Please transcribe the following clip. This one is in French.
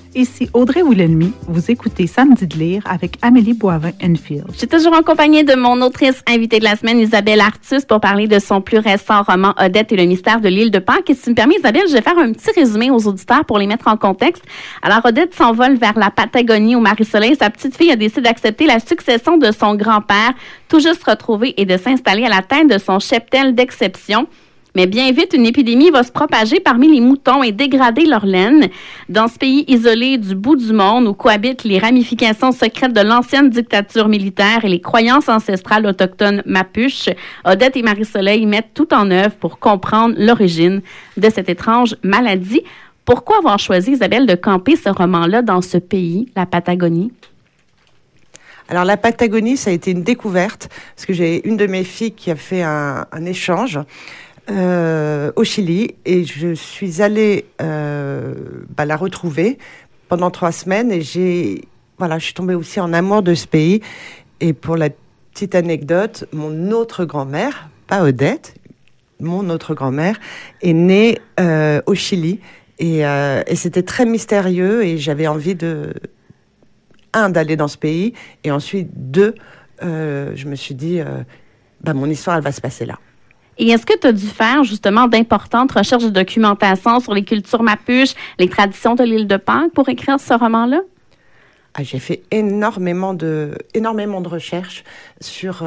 Ici Audrey Wilhelmy, vous écoutez Samedi de lire avec Amélie Boivin-Enfield. Je suis toujours en compagnie de mon autrice invitée de la semaine, Isabelle Artus, pour parler de son plus récent roman Odette et le mystère de l'île de Pâques. Et si tu me permets, Isabelle, je vais faire un petit résumé aux auditeurs pour les mettre en contexte. Alors, Odette s'envole vers la Patagonie où Marie-Soleil, sa petite fille, a décidé d'accepter la succession de son grand-père, tout juste retrouvé, et de s'installer à la tête de son cheptel d'exception. Mais bien vite, une épidémie va se propager parmi les moutons et dégrader leur laine. Dans ce pays isolé du bout du monde où cohabitent les ramifications secrètes de l'ancienne dictature militaire et les croyances ancestrales autochtones mapuches, Odette et Marie-Soleil mettent tout en œuvre pour comprendre l'origine de cette étrange maladie. Pourquoi avoir choisi, Isabelle, de camper ce roman-là dans ce pays, la Patagonie? Alors, la Patagonie, ça a été une découverte, parce que j'ai une de mes filles qui a fait un échange au Chili, et je suis allée la retrouver pendant 3 semaines, et je suis tombée aussi en amour de ce pays. Et pour la petite anecdote, mon autre grand-mère, pas Odette, mon autre grand-mère, est née au Chili, et c'était très mystérieux, et j'avais envie d'aller dans ce pays, et ensuite, je me suis dit, mon histoire, elle va se passer là. Et est-ce que tu as dû faire justement d'importantes recherches de documentation sur les cultures mapuches, les traditions de l'île de Pâques pour écrire ce roman-là? J'ai fait énormément de recherches sur